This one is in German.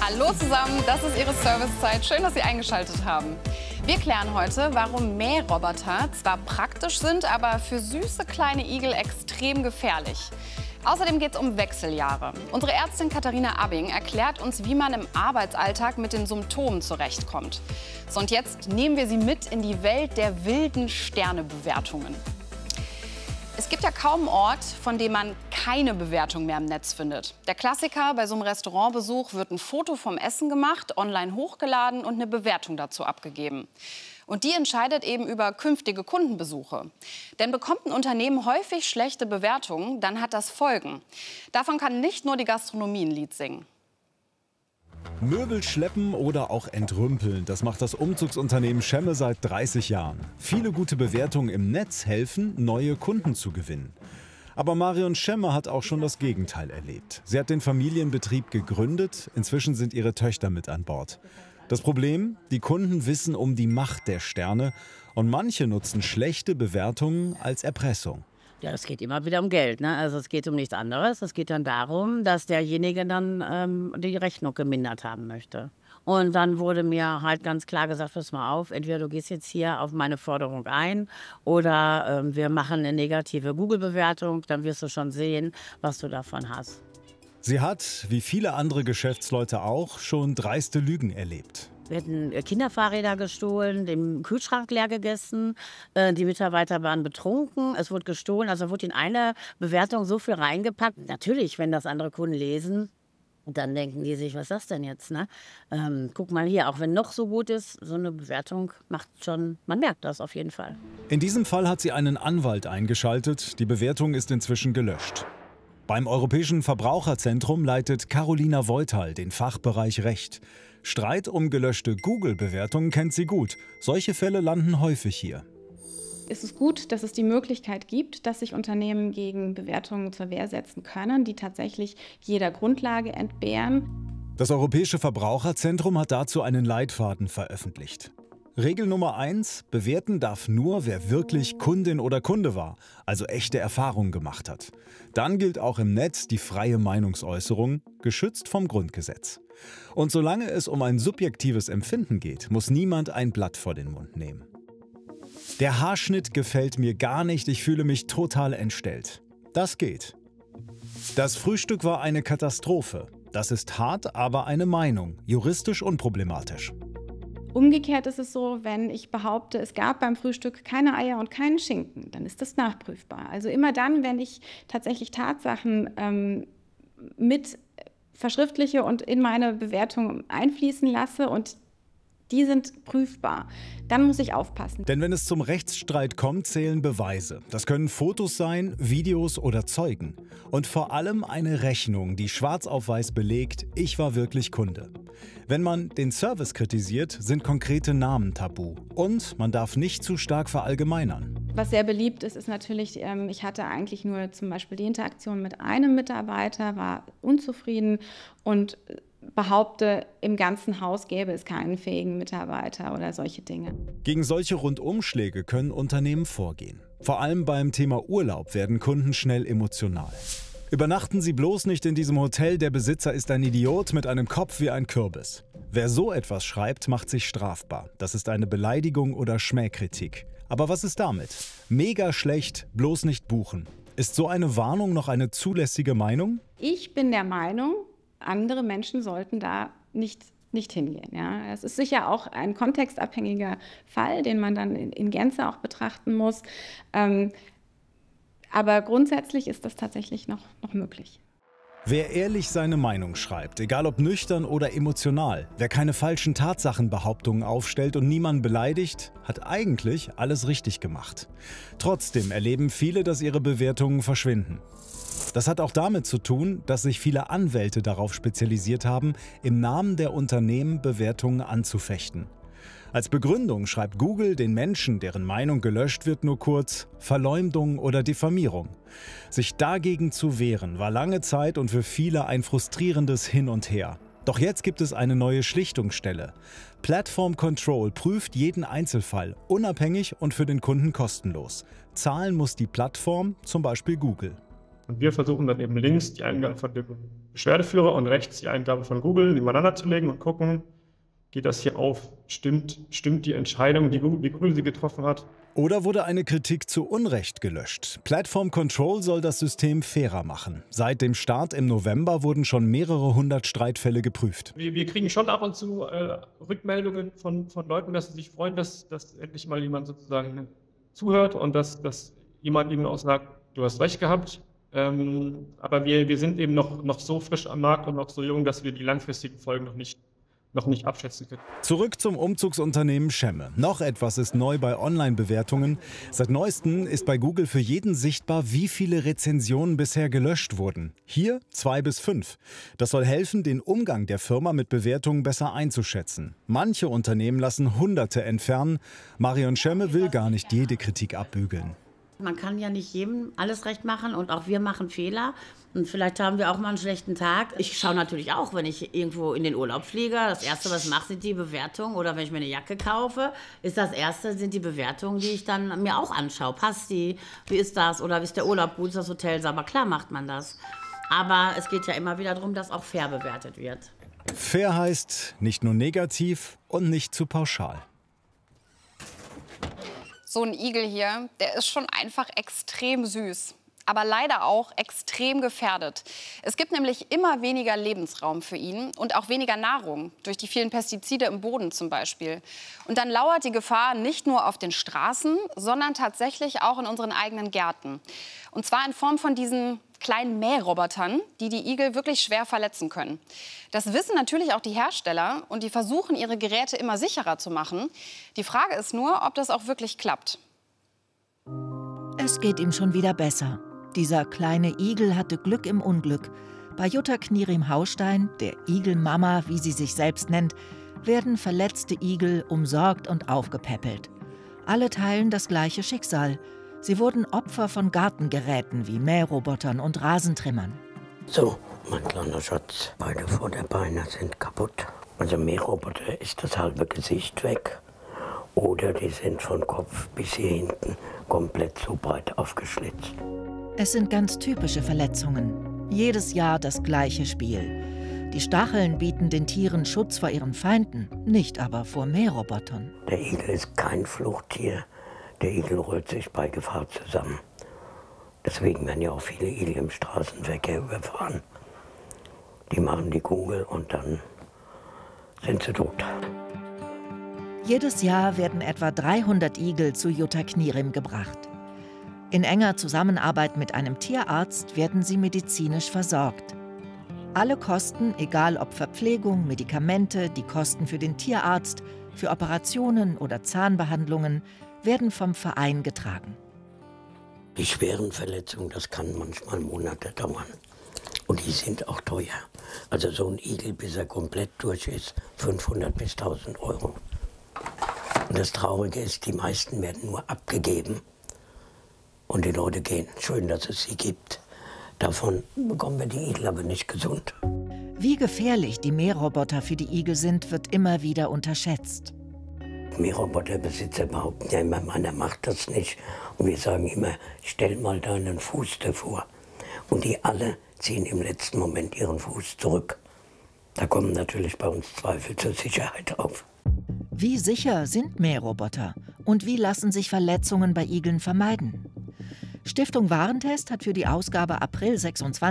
Hallo zusammen, das ist Ihre Servicezeit. Schön, dass Sie eingeschaltet haben. Wir klären heute, warum Mähroboter zwar praktisch sind, aber für süße kleine Igel extrem gefährlich. Außerdem geht es um Wechseljahre. Unsere Ärztin Katharina Abbing erklärt uns, wie man im Arbeitsalltag mit den Symptomen zurechtkommt. So, und jetzt nehmen wir Sie mit in die Welt der wilden Sternebewertungen. Es gibt ja kaum einen Ort, von dem man keine Bewertung mehr im Netz findet. Der Klassiker: bei so einem Restaurantbesuch wird ein Foto vom Essen gemacht, online hochgeladen und eine Bewertung dazu abgegeben. Und die entscheidet eben über künftige Kundenbesuche. Denn bekommt ein Unternehmen häufig schlechte Bewertungen, dann hat das Folgen. Davon kann nicht nur die Gastronomie ein Lied singen. Möbel schleppen oder auch entrümpeln, das macht das Umzugsunternehmen Schemme seit 30 Jahren. Viele gute Bewertungen im Netz helfen, neue Kunden zu gewinnen. Aber Marion Schemme hat auch schon das Gegenteil erlebt. Sie hat den Familienbetrieb gegründet, inzwischen sind ihre Töchter mit an Bord. Das Problem? Die Kunden wissen um die Macht der Sterne und manche nutzen schlechte Bewertungen als Erpressung. Ja, es geht immer wieder um Geld, ne? Also es geht um nichts anderes. Es geht dann darum, dass derjenige dann die Rechnung gemindert haben möchte. Und dann wurde mir halt ganz klar gesagt, pass mal auf, entweder du gehst jetzt hier auf meine Forderung ein oder wir machen eine negative Google-Bewertung, dann wirst du schon sehen, was du davon hast. Sie hat, wie viele andere Geschäftsleute auch, schon dreiste Lügen erlebt. Wir hätten Kinderfahrräder gestohlen, den Kühlschrank leer gegessen, die Mitarbeiter waren betrunken, es wurde gestohlen, also wurde in eine Bewertung so viel reingepackt. Natürlich, wenn das andere Kunden lesen, dann denken die sich, was ist das denn jetzt? Ne? Guck mal hier, auch wenn noch so gut ist, so eine Bewertung macht schon, man merkt das auf jeden Fall. In diesem Fall hat sie einen Anwalt eingeschaltet, die Bewertung ist inzwischen gelöscht. Beim Europäischen Verbraucherzentrum leitet Carolina Voital den Fachbereich Recht. Streit um gelöschte Google-Bewertungen kennt sie gut. Solche Fälle landen häufig hier. Es ist gut, dass es die Möglichkeit gibt, dass sich Unternehmen gegen Bewertungen zur Wehr setzen können, die tatsächlich jeder Grundlage entbehren. Das Europäische Verbraucherzentrum hat dazu einen Leitfaden veröffentlicht. Regel Nummer 1: Bewerten darf nur, wer wirklich Kundin oder Kunde war, also echte Erfahrungen gemacht hat. Dann gilt auch im Netz die freie Meinungsäußerung, geschützt vom Grundgesetz. Und solange es um ein subjektives Empfinden geht, muss niemand ein Blatt vor den Mund nehmen. Der Haarschnitt gefällt mir gar nicht, ich fühle mich total entstellt. Das geht. Das Frühstück war eine Katastrophe. Das ist hart, aber eine Meinung, juristisch unproblematisch. Umgekehrt ist es so, wenn ich behaupte, es gab beim Frühstück keine Eier und keinen Schinken, dann ist das nachprüfbar. Also immer dann, wenn ich tatsächlich Tatsachen mit verschriftliche und in meine Bewertung einfließen lasse und die sind prüfbar, dann muss ich aufpassen. Denn wenn es zum Rechtsstreit kommt, zählen Beweise. Das können Fotos sein, Videos oder Zeugen. Und vor allem eine Rechnung, die schwarz auf weiß belegt, ich war wirklich Kunde. Wenn man den Service kritisiert, sind konkrete Namen tabu. Und man darf nicht zu stark verallgemeinern. Was sehr beliebt ist, ist natürlich, ich hatte eigentlich nur zum Beispiel die Interaktion mit einem Mitarbeiter, war unzufrieden und behaupte, im ganzen Haus gäbe es keinen fähigen Mitarbeiter oder solche Dinge. Gegen solche Rundumschläge können Unternehmen vorgehen. Vor allem beim Thema Urlaub werden Kunden schnell emotional. Übernachten Sie bloß nicht in diesem Hotel, der Besitzer ist ein Idiot mit einem Kopf wie ein Kürbis. Wer so etwas schreibt, macht sich strafbar. Das ist eine Beleidigung oder Schmähkritik. Aber was ist damit? Mega schlecht, bloß nicht buchen. Ist so eine Warnung noch eine zulässige Meinung? Ich bin der Meinung, andere Menschen sollten da nicht hingehen. Ja. Es ist sicher auch ein kontextabhängiger Fall, den man dann in Gänze auch betrachten muss. Aber grundsätzlich ist das tatsächlich noch möglich. Wer ehrlich seine Meinung schreibt, egal ob nüchtern oder emotional, wer keine falschen Tatsachenbehauptungen aufstellt und niemanden beleidigt, hat eigentlich alles richtig gemacht. Trotzdem erleben viele, dass ihre Bewertungen verschwinden. Das hat auch damit zu tun, dass sich viele Anwälte darauf spezialisiert haben, im Namen der Unternehmen Bewertungen anzufechten. Als Begründung schreibt Google den Menschen, deren Meinung gelöscht wird, nur kurz Verleumdung oder Diffamierung. Sich dagegen zu wehren, war lange Zeit und für viele ein frustrierendes Hin und Her. Doch jetzt gibt es eine neue Schlichtungsstelle. Platform Control prüft jeden Einzelfall, unabhängig und für den Kunden kostenlos. Zahlen muss die Plattform, zum Beispiel Google. Und wir versuchen dann eben links die Eingabe von dem Beschwerdeführer und rechts die Eingabe von Google nebeneinander zu legen und gucken, geht das hier auf? Stimmt die Entscheidung, wie Google sie getroffen hat? Oder wurde eine Kritik zu Unrecht gelöscht? Platform Control soll das System fairer machen. Seit dem Start im November wurden schon mehrere hundert Streitfälle geprüft. Wir kriegen schon ab und zu Rückmeldungen von Leuten, dass sie sich freuen, dass endlich mal jemand sozusagen zuhört und dass jemand eben auch sagt, du hast recht gehabt. Aber wir sind eben noch so frisch am Markt und noch so jung, dass wir die langfristigen Folgen noch nicht abschätzen können. Zurück zum Umzugsunternehmen Schemme. Noch etwas ist neu bei Online-Bewertungen. Seit neuestem ist bei Google für jeden sichtbar, wie viele Rezensionen bisher gelöscht wurden. Hier 2 bis 5. Das soll helfen, den Umgang der Firma mit Bewertungen besser einzuschätzen. Manche Unternehmen lassen Hunderte entfernen. Marion Schemme will gar nicht jede Kritik abbügeln. Man kann ja nicht jedem alles recht machen und auch wir machen Fehler. Und vielleicht haben wir auch mal einen schlechten Tag. Ich schaue natürlich auch, wenn ich irgendwo in den Urlaub fliege. Das Erste, was ich mache, sind die Bewertungen. Oder wenn ich mir eine Jacke kaufe, sind die Bewertungen, die ich dann mir auch anschaue. Passt die? Wie ist das? Oder ist der Urlaub gut? Ist das Hotel sauber? Klar macht man das. Aber es geht ja immer wieder darum, dass auch fair bewertet wird. Fair heißt nicht nur negativ und nicht zu pauschal. So ein Igel hier, der ist schon einfach extrem süß. Aber leider auch extrem gefährdet. Es gibt nämlich immer weniger Lebensraum für ihn und auch weniger Nahrung, durch die vielen Pestizide im Boden zum Beispiel. Und dann lauert die Gefahr nicht nur auf den Straßen, sondern tatsächlich auch in unseren eigenen Gärten. Und zwar in Form von diesen kleinen Mährobotern, die Igel wirklich schwer verletzen können. Das wissen natürlich auch die Hersteller und die versuchen, ihre Geräte immer sicherer zu machen. Die Frage ist nur, ob das auch wirklich klappt. Es geht ihm schon wieder besser. Dieser kleine Igel hatte Glück im Unglück. Bei Jutta Knierim-Haustein, der Igelmama, wie sie sich selbst nennt, werden verletzte Igel umsorgt und aufgepäppelt. Alle teilen das gleiche Schicksal. Sie wurden Opfer von Gartengeräten wie Mährobotern und Rasentrimmern. So, mein kleiner Schatz, beide Vorderbeine sind kaputt. Also Mähroboter ist das halbe Gesicht weg. Oder die sind von Kopf bis hier hinten komplett so breit aufgeschlitzt. Es sind ganz typische Verletzungen. Jedes Jahr das gleiche Spiel. Die Stacheln bieten den Tieren Schutz vor ihren Feinden, nicht aber vor Mährobotern. Der Igel ist kein Fluchttier. Der Igel rollt sich bei Gefahr zusammen. Deswegen werden ja auch viele Igel im Straßenverkehr überfahren. Die machen die Kugel und dann sind sie tot. Jedes Jahr werden etwa 300 Igel zu Jutta Knierim gebracht. In enger Zusammenarbeit mit einem Tierarzt werden sie medizinisch versorgt. Alle Kosten, egal ob Verpflegung, Medikamente, die Kosten für den Tierarzt, für Operationen oder Zahnbehandlungen, werden vom Verein getragen. Die schweren Verletzungen, das kann manchmal Monate dauern. Und die sind auch teuer. Also so ein Igel, bis er komplett durch ist, 500 bis 1000 Euro. Und das Traurige ist, die meisten werden nur abgegeben. Und die Leute gehen. Schön, dass es sie gibt. Davon bekommen wir die Igel aber nicht gesund. Wie gefährlich die Mähroboter für die Igel sind, wird immer wieder unterschätzt. Mähroboterbesitzer behaupten ja immer, meiner macht das nicht. Und wir sagen immer, stell mal deinen Fuß davor. Und die alle ziehen im letzten Moment ihren Fuß zurück. Da kommen natürlich bei uns Zweifel zur Sicherheit auf. Wie sicher sind Mähroboter? Und wie lassen sich Verletzungen bei Igeln vermeiden? Stiftung Warentest hat für die Ausgabe April 26